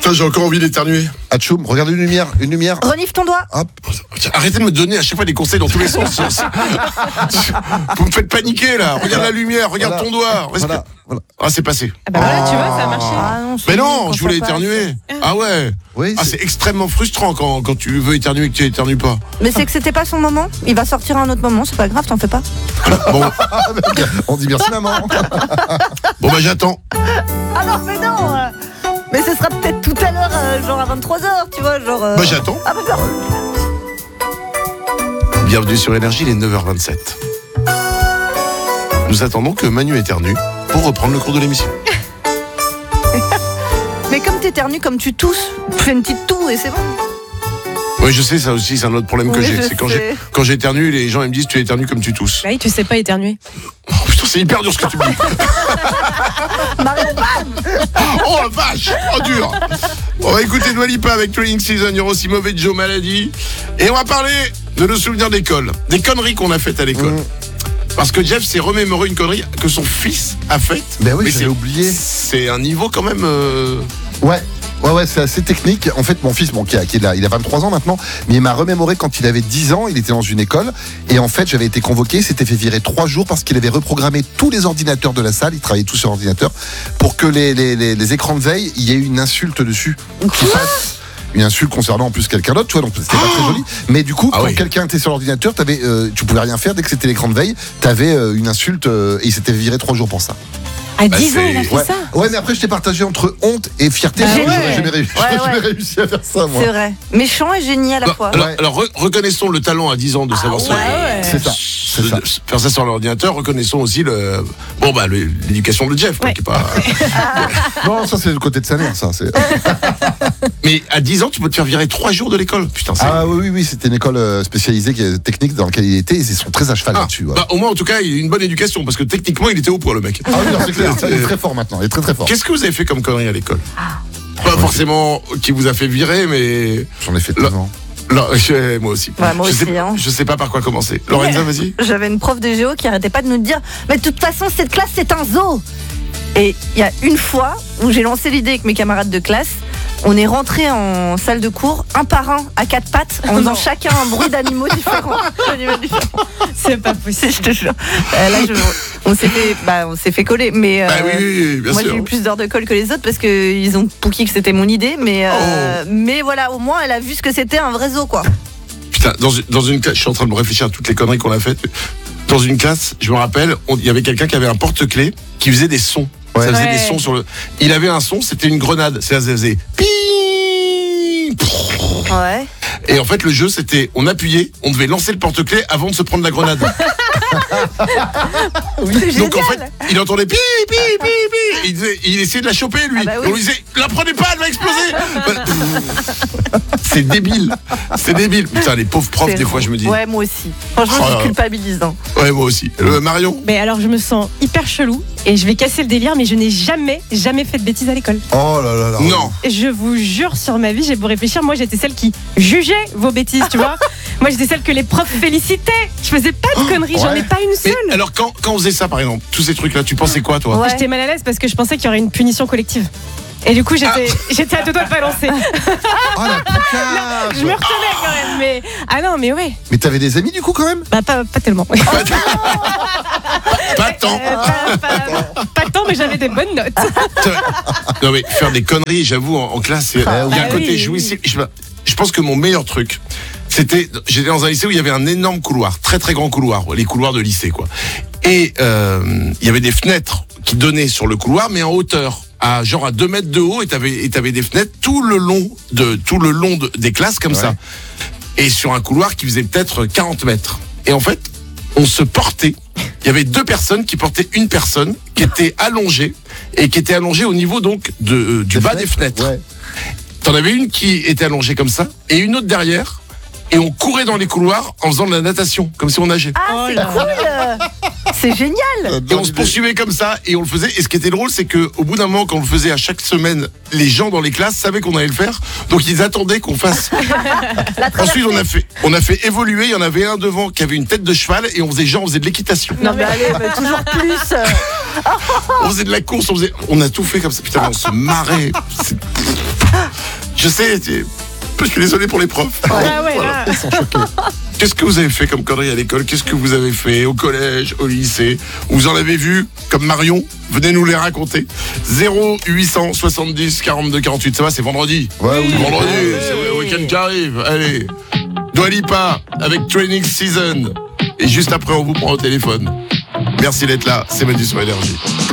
Putain, j'ai encore envie d'éternuer. Atchoum, regarde une lumière. Renifle ton doigt. Hop. Arrêtez de me donner à chaque fois des conseils dans tous les sens. Vous me faites paniquer là. Regarde la lumière, regarde ton doigt. Voilà. Ah, c'est passé. Ah bah voilà, tu vois, ça a marché. Ah non, Mais non, quand je voulais ça passe. éternuer. Ah ouais. Oui, Ah, c'est extrêmement frustrant quand tu veux éternuer et que tu éternues pas. Mais c'est que c'était pas son moment. Il va sortir à un autre moment, c'est pas grave, t'en fais pas. Bon, on dit merci maman. bon bah j'attends. Ah non, mais non mais ce sera peut-être tout à l'heure, genre à 23h, tu vois, genre... Bah j'attends. Ah bah ça roule. Bienvenue sur Énergie, il est 9h27. Nous attendons que Manu éternue pour reprendre le cours de l'émission. Mais comme t'éternues, comme tu tousses, fais une petite toux et c'est bon. Oui, je sais, ça aussi, c'est un autre problème que Oui, j'ai. je C'est sais. quand j'éternue, les gens ils me disent tu éternues comme tu tousses. Bah oui, tu sais pas éternuer. Oh putain, c'est hyper dur ce que tu me dis. Mario, bam. Oh la vache, oh dur. On va écouter Dua Lipa avec Training Season, il y aura aussi Mauvais Joe Maladie. Et on va parler de nos souvenirs d'école, des conneries qu'on a faites à l'école. Parce que Jeff s'est remémoré une connerie que son fils a faite. Ben oui, Mais j'avais oublié. C'est un niveau quand même... Ouais, c'est assez technique. En fait, mon fils, il a 23 ans maintenant, mais il m'a remémoré quand il avait 10 ans, il était dans une école, et en fait, j'avais été convoqué, il s'était fait virer 3 jours parce qu'il avait reprogrammé tous les ordinateurs de la salle, il travaillait tous sur ordinateur, pour que les écrans de veille, il y ait une insulte dessus. Qui fasse une insulte concernant en plus quelqu'un d'autre, tu vois, donc c'était pas très joli. Mais du coup, quand quelqu'un était sur l'ordinateur, tu pouvais rien faire, dès que c'était l'écran de veille, t'avais une insulte, et il s'était viré 3 jours pour ça. À 10 ans, il a fait ça. Ouais, mais après, je t'ai partagé entre honte et fierté. Bah J'aurais ouais. jamais réussi à faire ça, moi. C'est vrai. Méchant et génie à la fois. Alors, reconnaissons le talent à 10 ans de savoir ça. C'est ça. Faire ça sur l'ordinateur, reconnaissons aussi l'éducation de Jeff, quoi, qui est pas... Non, ça c'est le côté de sa mère, ça. Mais à 10 ans, tu peux te faire virer 3 jours de l'école. Putain, c'est... Ah oui, c'était une école spécialisée technique dans laquelle il était, ils sont très à cheval là-dessus. Ouais. Bah, au moins, en tout cas, il a une bonne éducation, parce que techniquement, il était au point, le mec. Ah oui, non, c'est clair, il est très fort maintenant, il est très très fort. Qu'est-ce que vous avez fait comme connerie à l'école? Pas forcément qui vous a fait virer, mais... J'en ai fait tellement. Moi aussi. Ouais, moi aussi, je sais pas par quoi commencer. Lorenza, vas-y. J'avais une prof de géo qui arrêtait pas de nous dire mais de toute façon cette classe c'est un zoo. Et il y a une fois où j'ai lancé l'idée avec mes camarades de classe, on est rentrés en salle de cours un par un à 4 pattes en faisant chacun un bruit d'animaux différents. C'est pas possible. Je te jure. Là, on s'est fait coller, mais oui, bien moi sûr. j'ai eu plus d'heures de colle que les autres parce qu'ils ont pouki que c'était mon idée, mais voilà, au moins elle a vu ce que c'était un vrai zoo, quoi. Putain, dans une classe, je suis en train de me réfléchir à toutes les conneries qu'on a faites. Dans une classe, je me rappelle, il y avait quelqu'un qui avait un porte-clés qui faisait des sons. Ouais. Ça faisait des sons sur le... Il avait un son, c'était une grenade. Ça faisait... Pi. Ouais. Et en fait, le jeu, c'était... On appuyait, on devait lancer le porte-clés avant de se prendre la grenade. C'est Donc en fait, génial. il entendait pi, pi, pi, pi. Il essayait de la choper, lui. Ah bah oui. On lui disait, la prenez pas, elle va exploser. C'est débile. C'est débile. Putain, les pauvres profs, des fois, je me dis. Ouais, moi aussi. Franchement, Oh là c'est là. culpabilisant. Ouais, moi aussi. Marion? Mais alors, je me sens hyper chelou et je vais casser le délire, mais je n'ai jamais fait de bêtises à l'école. Oh là là là. Non. Je vous jure sur ma vie, j'ai beau réfléchir, moi j'étais celle qui jugeait vos bêtises, tu vois. Moi j'étais celle que les profs félicitaient. Je faisais pas de conneries, j'en ai pas une Mais seule. alors, quand on faisait ça, par exemple, tous ces trucs-là, tu pensais quoi, toi? Ouais. J'étais mal à l'aise parce que je pensais qu'il y aurait une punition collective. Et du coup, j'étais à deux doigts de balancer. Oh la poucave. Je me retenais quand même, mais... Ah non, mais ouais. Mais t'avais des amis du coup quand même? Bah pas tellement. Pas tant. Pas tant, mais j'avais des bonnes notes. Non, mais faire des conneries, j'avoue, en classe, il y a un côté oui. jouissif. Je pense que mon meilleur truc, j'étais dans un lycée où il y avait un énorme couloir, très très grand couloir, les couloirs de lycée, quoi. Et il y avait des fenêtres qui donnaient sur le couloir, mais en hauteur, à 2 mètres de haut, et t'avais des fenêtres tout le long des classes comme ça. Et sur un couloir qui faisait peut-être 40 mètres. Et en fait, on se portait. Il y avait 2 personnes qui portaient une personne qui était allongée et qui était allongée au niveau donc du bas des fenêtres. Ouais. T'en avais une qui était allongée comme ça et une autre derrière. Et on courait dans les couloirs en faisant de la natation, comme si on nageait. Ah, c'est cool. C'est génial. Et on se poursuivait comme ça et on le faisait. Et ce qui était drôle, c'est que au bout d'un moment, quand on le faisait à chaque semaine, les gens dans les classes savaient qu'on allait le faire. Donc ils attendaient qu'on fasse. Ensuite, on a fait évoluer. Il y en avait un devant qui avait une tête de cheval et on faisait de l'équitation. Non mais allez, mais toujours plus. On faisait de la course, on a tout fait comme ça. Putain, on se marrait. Je sais, je suis désolé pour les profs. Ah ouais, Voilà. là. Ils sont choqués. Qu'est-ce que vous avez fait comme connerie à l'école? Qu'est-ce que vous avez fait au collège, au lycée? Vous en avez vu comme Marion? Venez nous les raconter. 0870 42 48. Ça va, c'est vendredi. Ouais, oui. Vendredi, c'est le week-end qui arrive. Allez. Dua Lipa avec Training Season. Et juste après, on vous prend au téléphone. Merci d'être là. C'est Manu sur Énergie.